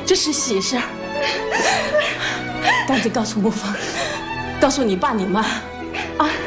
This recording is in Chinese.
这是喜事儿，赶紧告诉沐风，告诉你爸你妈，啊！